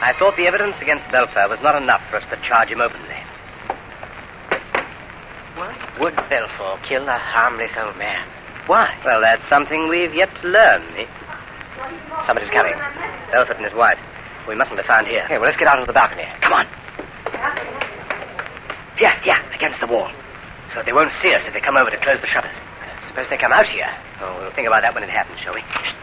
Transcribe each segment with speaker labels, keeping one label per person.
Speaker 1: I thought the evidence against Belfer was not enough for us to charge him openly.
Speaker 2: Why would Belfort kill a harmless old man? Why?
Speaker 1: Well, that's something we've yet to learn, eh?
Speaker 2: Somebody's coming.
Speaker 1: Belfort and his wife. We mustn't be found here.
Speaker 2: Okay, well, let's get out onto the balcony.
Speaker 1: Come on. Here, against the wall. So they won't see us if they come over to close the shutters.
Speaker 2: Suppose they come out here.
Speaker 1: Oh, we'll think about that when it happens, shall we?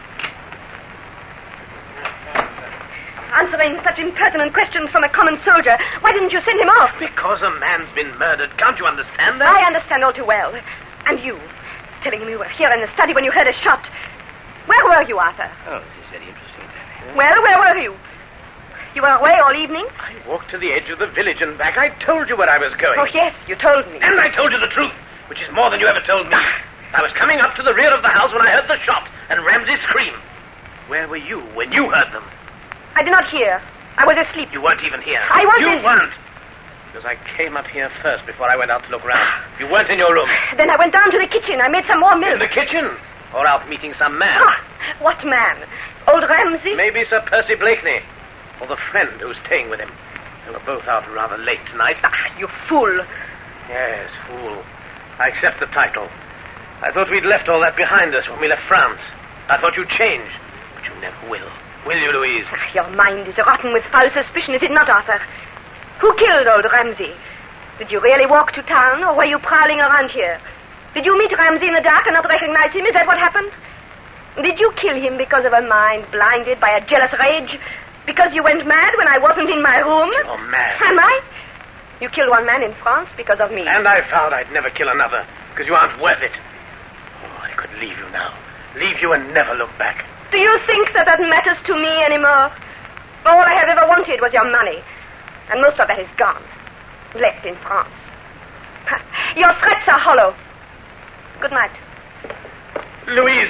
Speaker 3: Answering such impertinent questions from a common soldier, why didn't you send him off?
Speaker 4: Because a man's been murdered. Can't you understand that?
Speaker 3: I understand all too well. And you, telling him you were here in the study when you heard a shot. Where were you, Arthur?
Speaker 1: Oh, this is very interesting.
Speaker 3: Well, where were you? You were away all evening?
Speaker 4: I walked to the edge of the village and back. I told you where I was going.
Speaker 3: Oh, yes, you told me.
Speaker 4: And I told you the truth, which is more than you ever told me. I was coming up to the rear of the house when I heard the shot and Ramsey scream. Where were you when you heard them?
Speaker 3: I did not hear. I was asleep.
Speaker 4: You weren't even here.
Speaker 3: I was
Speaker 4: You
Speaker 3: asleep.
Speaker 4: weren't. Because I came up here first before I went out to look around. You weren't in your room.
Speaker 3: Then I went down to the kitchen. I made some more milk.
Speaker 4: In the kitchen? Or out meeting some man?
Speaker 3: What man? Old Ramsey?
Speaker 4: Maybe Sir Percy Blakeney. Or the friend who's staying with him. They were both out rather late tonight.
Speaker 3: You fool.
Speaker 4: Yes, fool. I accept the title. I thought we'd left all that behind us when we left France. I thought you'd change. But you never will. Will you, Louise?
Speaker 3: Your mind is rotten with foul suspicion, is it not, Arthur? Who killed old Ramsey? Did you really walk to town, or were you prowling around here? Did you meet Ramsey in the dark and not recognize him? Is that what happened? Did you kill him because of a mind blinded by a jealous rage? Because you went mad when I wasn't in my room?
Speaker 4: You're mad.
Speaker 3: Am I? You killed one man in France because of me.
Speaker 4: And I vowed I'd never kill another, because you aren't worth it. Oh, I could leave you now. Leave you and never look back.
Speaker 3: Do you think that matters to me anymore? All I have ever wanted was your money. And most of that is gone. Left in France. Your threats are hollow. Good night.
Speaker 4: Louise,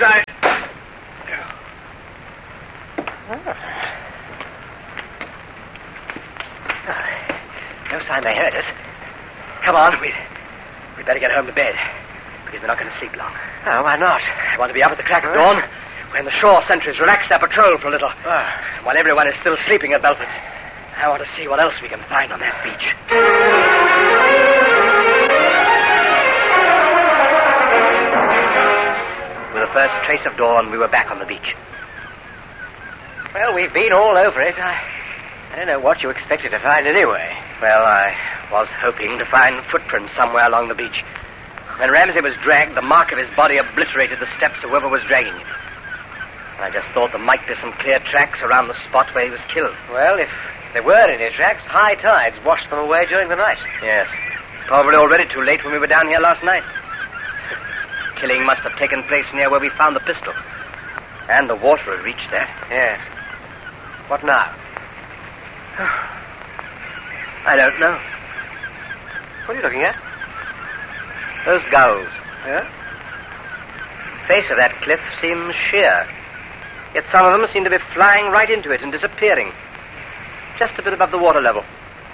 Speaker 1: No sign they heard us. Come on, we'd better get home to bed. Because we're not going to sleep long.
Speaker 2: Oh, why not?
Speaker 1: I want to be up at the crack of dawn when the shore sentries relax their patrol for a little. While everyone is still sleeping at Belford's. I want to see what else we can find on that beach. With the first trace of dawn, we were back on the beach.
Speaker 2: Well, we've been all over it. I don't know what you expected to find anyway.
Speaker 1: Well, I was hoping to find footprints somewhere along the beach. When Ramsey was dragged, the mark of his body obliterated the steps of whoever was dragging him. I just thought there might be some clear tracks around the spot where he was killed.
Speaker 2: Well, if there were any tracks, high tides washed them away during the night.
Speaker 1: Yes. Probably already too late when we were down here last night. Killing must have taken place near where we found the pistol. And the water had reached that.
Speaker 2: Yes. What now?
Speaker 1: I don't know.
Speaker 2: What are you looking at?
Speaker 1: Those gulls.
Speaker 2: Yeah?
Speaker 1: The face of that cliff seems sheer. Yet some of them seem to be flying right into it and disappearing. Just a bit above the water level.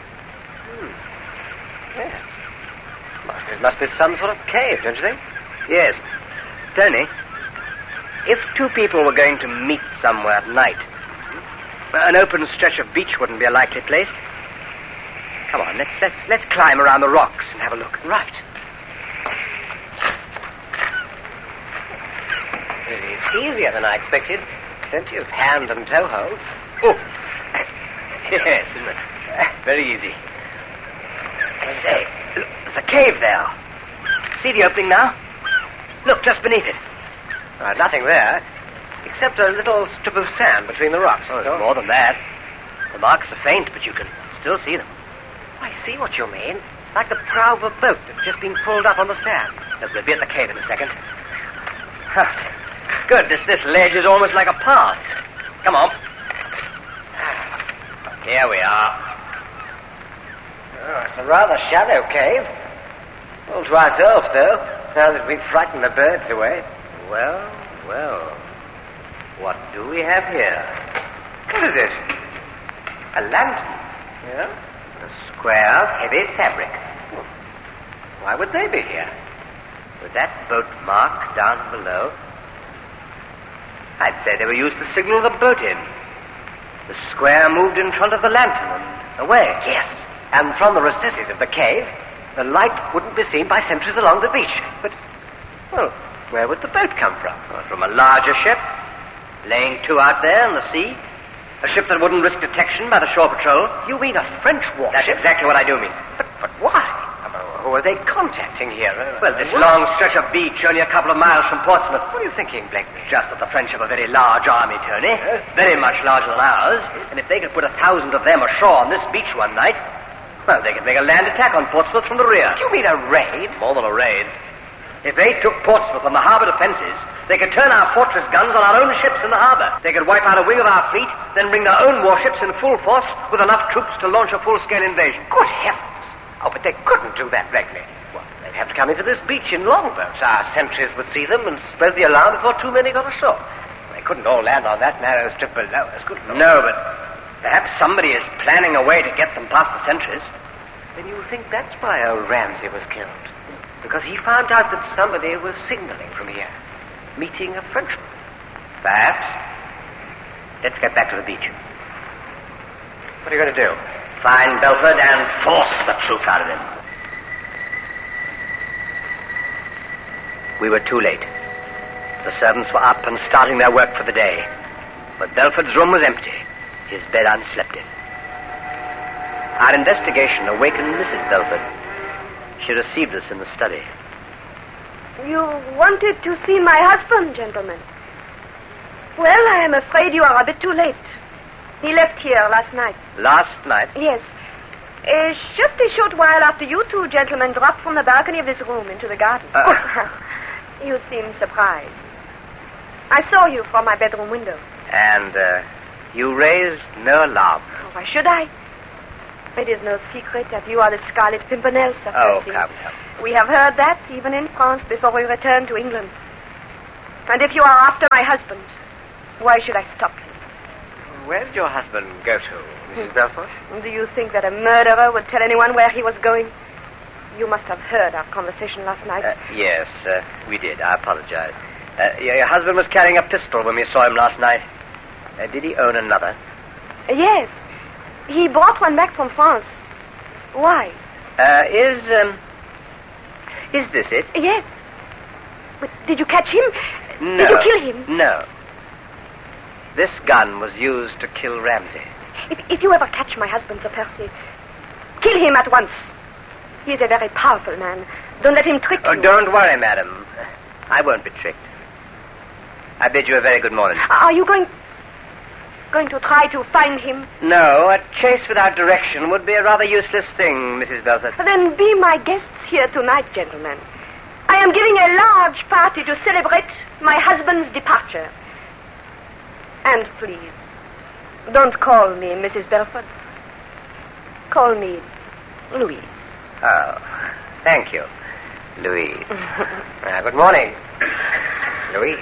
Speaker 2: Yes. It must be some sort of cave, don't you think?
Speaker 1: Yes. Tony, if two people were going to meet somewhere at night, an open stretch of beach wouldn't be a likely place. Come on, let's climb around the rocks and have a look.
Speaker 2: Right. It is easier than I expected. Plenty of hand and toe holds.
Speaker 1: Oh, yes, isn't it? Very easy. Say, look, there's a cave there. See the opening now? Look, just beneath it.
Speaker 2: Nothing there, except a little strip of sand between the rocks.
Speaker 1: Oh, there's more than that. The marks are faint, but you can still see them.
Speaker 2: I see what you mean. Like the prow of a boat that's just been pulled up on the sand.
Speaker 1: Look, we'll be at the cave in a second. Good, this ledge is almost like a path. Come on. Here we are.
Speaker 2: Oh, it's a rather shallow cave. All to ourselves, though, now that we've frightened the birds away.
Speaker 1: Well. What do we have here?
Speaker 2: What is it?
Speaker 1: A lantern.
Speaker 2: Yeah?
Speaker 1: A square of heavy fabric.
Speaker 2: Why would they be here?
Speaker 1: With that boat mark down below, I'd say they were used to signal the boat in. The square moved in front of the lantern and away.
Speaker 2: Yes, and from the recesses of the cave, the light wouldn't be seen by sentries along the beach. But, well, where would the boat come from?
Speaker 1: Well, from a larger ship, laying to out there in the sea. A ship that wouldn't risk detection by the shore patrol.
Speaker 2: You mean a French warship?
Speaker 1: That's exactly what I do mean.
Speaker 2: But why? Who are they contacting here?
Speaker 1: Well, this long stretch of beach, only a couple of miles from Portsmouth.
Speaker 2: What are you thinking, Blakeney?
Speaker 1: Just that the French have a very large army, Tony. Very much larger than ours. And if they could put 1,000 of them ashore on this beach one night, well, they could make a land attack on Portsmouth from the rear.
Speaker 2: You mean a raid?
Speaker 1: More than a raid. If they took Portsmouth on the harbour defences, they could turn our fortress guns on our own ships in the harbour. They could wipe out a wing of our fleet, then bring their own warships in full force with enough troops to launch a full-scale invasion.
Speaker 2: Good heavens! Oh, but they couldn't do that, Blakeney. Well, they'd have to come into this beach in longboats. Our sentries would see them and spread the alarm before too many got ashore. They couldn't all land on that narrow strip below us, could they?
Speaker 1: No, but perhaps somebody is planning a way to get them past the sentries.
Speaker 2: Then you think that's why old Ramsey was killed? Because he found out that somebody was signaling from here, meeting a Frenchman.
Speaker 1: Perhaps. Let's get back to the beach.
Speaker 2: What are you going to do?
Speaker 1: Find Belford and force the truth out of him. We were too late. The servants were up and starting their work for the day. But Belford's room was empty, his bed unslept in. Our investigation awakened Mrs. Belford. She received us in the study.
Speaker 3: You wanted to see my husband, gentlemen. Well, I am afraid you are a bit too late. He left here last night.
Speaker 1: Last night?
Speaker 3: Yes. Just a short while after you two gentlemen dropped from the balcony of this room into the garden. You seem surprised. I saw you from my bedroom window.
Speaker 1: And you raised no alarm.
Speaker 3: Oh, why should I? It is no secret that you are the Scarlet Pimpernel, Sir Percy.
Speaker 1: Come.
Speaker 3: We have heard that even in France before we returned to England. And if you are after my husband, why should I stop you?
Speaker 2: Where did your husband go to, Mrs. Belford?
Speaker 3: Do you think that a murderer would tell anyone where he was going? You must have heard our conversation last night.
Speaker 1: Yes, we did. I apologize. Your husband was carrying a pistol when we saw him last night. Did he own another?
Speaker 3: Yes. He brought one back from France. Why?
Speaker 1: Is this it?
Speaker 3: Yes. But did you catch him?
Speaker 1: No.
Speaker 3: Did you kill him?
Speaker 1: No. This gun was used to kill Ramsey.
Speaker 3: If you ever catch my husband, Sir Percy, kill him at once. He is a very powerful man. Don't let him trick you.
Speaker 1: Oh, don't worry, madam. I won't be tricked. I bid you a very good morning.
Speaker 3: Are you going to try to find him?
Speaker 1: No, a chase without direction would be a rather useless thing, Mrs. Belford.
Speaker 3: Then be my guests here tonight, gentlemen. I am giving a large party to celebrate my husband's departure. And please, don't call me Mrs. Belford. Call me Louise.
Speaker 1: Oh, thank you, Louise.
Speaker 2: Good morning, Louise.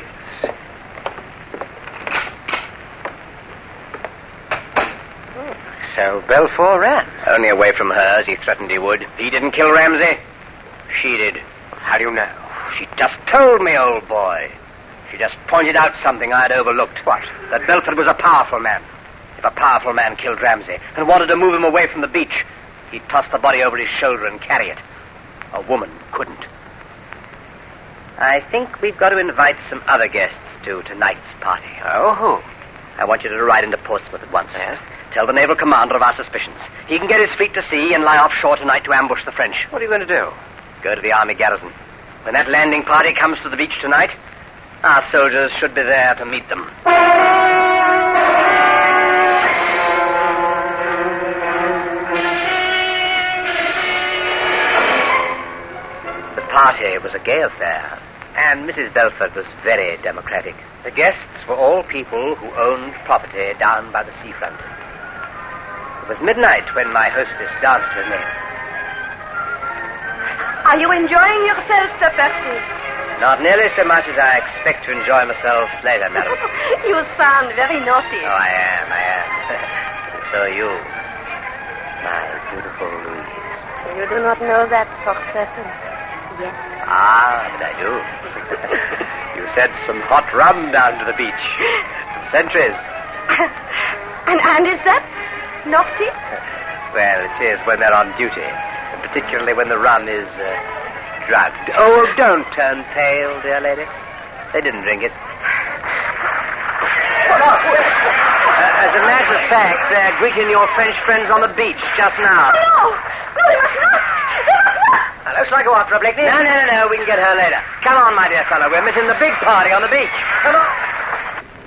Speaker 2: So Belfort ran.
Speaker 1: Only away from her, as he threatened he would. He didn't kill Ramsey. She did.
Speaker 2: How do you know?
Speaker 1: She just told me, old boy. She just pointed out something I'd overlooked.
Speaker 2: What?
Speaker 1: That Belford was a powerful man. If a powerful man killed Ramsey and wanted to move him away from the beach, he'd toss the body over his shoulder and carry it. A woman couldn't. I think we've got to invite some other guests to tonight's party.
Speaker 2: Oh, who?
Speaker 1: I want you to ride into Portsmouth at once.
Speaker 2: Yes?
Speaker 1: Tell the naval commander of our suspicions. He can get his fleet to sea and lie offshore tonight to ambush the French.
Speaker 2: What are you going to do?
Speaker 1: Go to the army garrison. When that landing party comes to the beach tonight, our soldiers should be there to meet them. The party was a gay affair, and Mrs. Belford was very democratic. The guests were all people who owned property down by the seafront. It was midnight when my hostess danced with me.
Speaker 3: Are you enjoying yourself, Sir Percy?
Speaker 1: Not nearly so much as I expect to enjoy myself later, madam.
Speaker 3: You sound very naughty.
Speaker 1: Oh, I am. And so are you, my beautiful Louise.
Speaker 3: You do not know that for certain yet.
Speaker 1: Ah, but I do. You sent some hot rum down to the beach. Some sentries.
Speaker 3: And And is that naughty?
Speaker 1: Well, it is when they're on duty, and particularly when the rum is drugged. Oh, don't turn pale, dear lady. They didn't drink it. As a matter of fact, they're greeting your French friends on the beach just now.
Speaker 3: No, they must not. They must not.
Speaker 2: Now, let's not go after her, Blakeney.
Speaker 1: No, we can get her later. Come on, my dear fellow. We're missing the big party on the beach.
Speaker 2: Come on.